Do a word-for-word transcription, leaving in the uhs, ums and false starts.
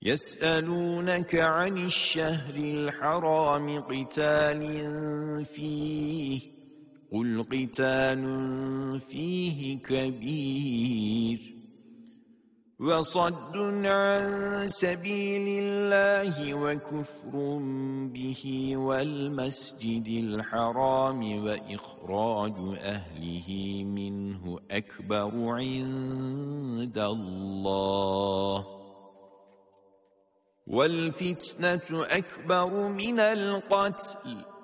يسألونك عن الشهر الحرام قتال فيه قل قتال فيه كبير وصد عن سبيل الله وكفر به والمسجد الحرام وإخراج أهله منه أكبر عند الله والفتنة أكبر من القتل